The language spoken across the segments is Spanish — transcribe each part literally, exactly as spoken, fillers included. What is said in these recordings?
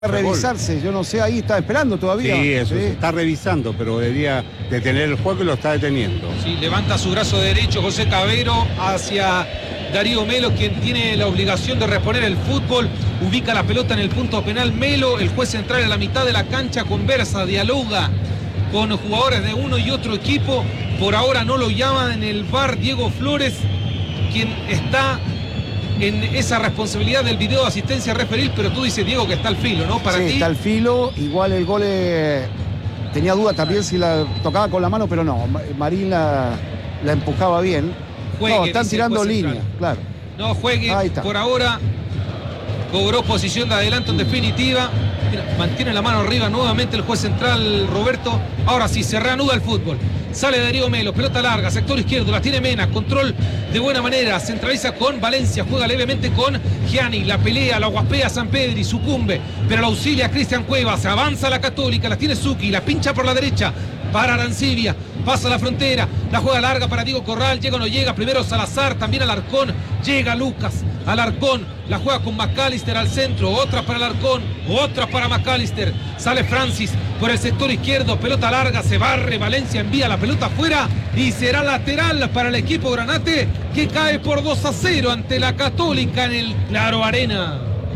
revisarse, yo no sé, ahí está esperando todavía. Sí, eso, sí. se está revisando, pero debería detener el juego y lo está deteniendo. Sí, levanta su brazo derecho José Cabero hacia Darío Melo, quien tiene la obligación de reponer el fútbol. Ubica la pelota en el punto penal Melo, el juez central en la mitad de la cancha, conversa, dialoga con jugadores de uno y otro equipo. Por ahora no lo llaman en el V A R Diego Flores, quien está en esa responsabilidad del video de asistencia referil, pero tú dices, Diego, que está al filo, ¿no? Para sí, ti. está al filo, igual el gol eh, tenía duda también si la tocaba con la mano, pero no, Marín la, la empujaba bien. Juegue, no, están tirando línea, claro. No juegue, por ahora cobró posición de adelanto en definitiva. Mira, mantiene la mano arriba nuevamente el juez central Roberto. Ahora sí, se reanuda el fútbol. Sale Darío Melo, pelota larga, sector izquierdo, la tiene Mena, control de buena manera, centraliza con Valencia, juega levemente con Gianni, la pelea, la guapea Sampedri, sucumbe, pero la auxilia Cristian Cuevas, avanza la Católica, la tiene Zucchi, la pincha por la derecha, para Arancibia, pasa la frontera, la juega larga para Diego Corral, llega o no llega, primero Salazar, también Alarcón, llega Lucas, Alarcón, la juega con McAllister al centro, otra para Alarcón, otra para McAllister, sale Francis por el sector izquierdo, pelota larga, se barre, Valencia envía la pelota afuera y será lateral para el equipo granate que cae por dos a cero ante la Católica en el Claro Arena.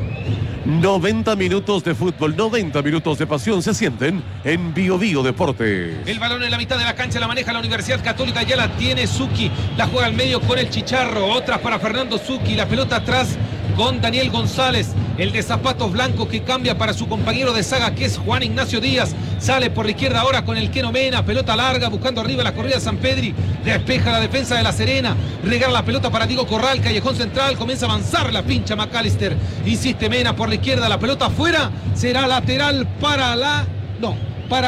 noventa minutos de fútbol, noventa minutos de pasión se sienten en Bio Bio Deportes. El balón en la mitad de la cancha la maneja la Universidad Católica, ya la tiene Zucchi, la juega al medio con el Chicharro, otras para Fernando Zucchi, la pelota atrás con Daniel González, el de zapatos blancos que cambia para su compañero de saga que es Juan Ignacio Díaz, sale por la izquierda ahora con el Keno Mena, pelota larga buscando arriba la corrida de Sampedri, despeja la defensa de La Serena, regala la pelota para Diego Corral, callejón central, comienza a avanzar la pincha McAllister, insiste Mena por la izquierda, la pelota afuera, será lateral para la... no,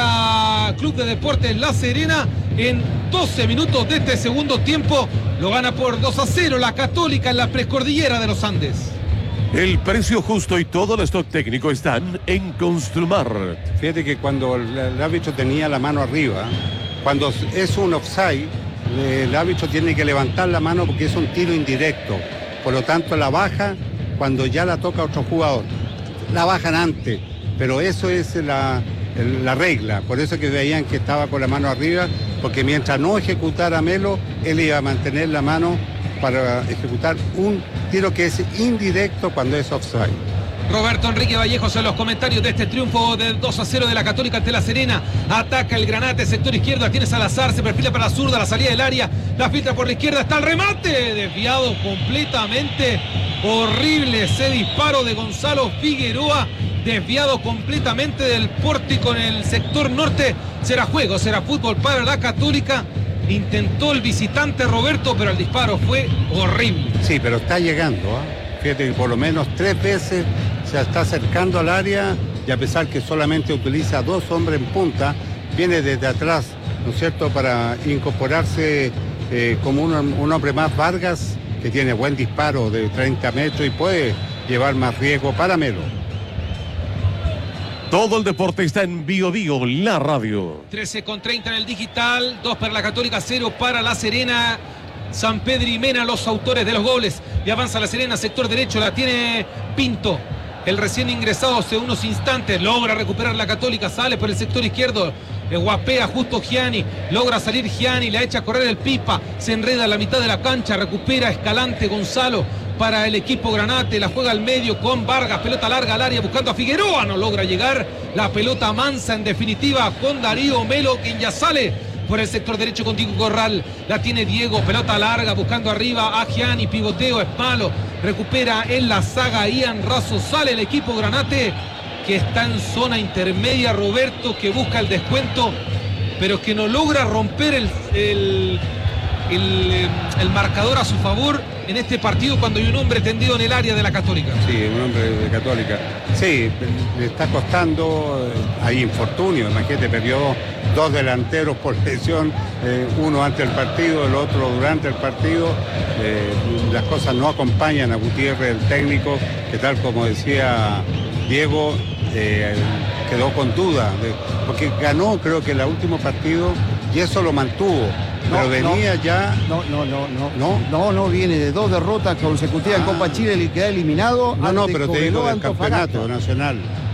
para Club de Deportes La Serena en doce minutos de este segundo tiempo, lo gana por dos a cero la Católica en la precordillera de los Andes. El precio justo y todo el stock técnico están en Construmar. Fíjate que cuando el, el árbitro tenía la mano arriba, cuando es un offside, el árbitro tiene que levantar la mano porque es un tiro indirecto. Por lo tanto, la baja cuando ya la toca otro jugador. La bajan antes, pero eso es la, la regla. Por eso que veían que estaba con la mano arriba, porque mientras no ejecutara Melo, él iba a mantener la mano para ejecutar un tiro que es indirecto cuando es offside. Roberto Enrique Vallejos en los comentarios de este triunfo de dos a cero de la Católica ante La Serena. Ataca el Granate, sector izquierdo, tiene Salazar, se perfila para la zurda, la salida del área, la filtra por la izquierda, está el remate, desviado completamente, horrible ese disparo de Gonzalo Figueroa, desviado completamente del pórtico en el sector norte. Será juego, será fútbol para la Católica. Intentó el visitante Roberto, pero el disparo fue horrible. Sí, pero está llegando, ¿eh? Fíjate que por lo menos tres veces se está acercando al área y a pesar que solamente utiliza dos hombres en punta, viene desde atrás, ¿no es cierto?, para incorporarse eh, como un, un hombre más Vargas, que tiene buen disparo de treinta metros y puede llevar más riesgo para Melo. Todo el deporte está en Bio Bio, la radio. trece con treinta en el digital, dos para la Católica, cero para La Serena. Sampedri y Mena, los autores de los goles. Y avanza La Serena, sector derecho, la tiene Pinto. El recién ingresado hace unos instantes, logra recuperar la Católica, sale por el sector izquierdo. Le guapea justo Gianni, logra salir Gianni, la echa a correr el Pipa, se enreda a la mitad de la cancha, recupera Escalante Gonzalo para el equipo Granate, la juega al medio con Vargas, pelota larga al área buscando a Figueroa, no logra llegar, la pelota mansa en definitiva con Darío Melo, quien ya sale por el sector derecho con Diego Corral, la tiene Diego, pelota larga buscando arriba a Gianni, pivoteo, es malo, recupera en la saga Ian Razo, sale el equipo Granate que está en zona intermedia, Roberto, que busca el descuento, pero que no logra romper el, el, el, el marcador a su favor en este partido cuando hay un hombre tendido en el área de la Católica. Sí, un hombre de Católica. Sí, le está costando, hay infortunio, imagínate, perdió dos delanteros por lesión, eh, uno antes del partido, el otro durante el partido. Eh, las cosas no acompañan a Gutiérrez, el técnico, que tal como decía Diego, eh, quedó con duda, de, porque ganó creo que el último partido y eso lo mantuvo. Pero No, venía no, ya... No, no, no, no. ¿No? No, no, viene de dos derrotas consecutivas Ah. en Copa Chile y queda eliminado. No, no, ante pero te digo Cobreloa, del campeonato Antofagasta. nacional.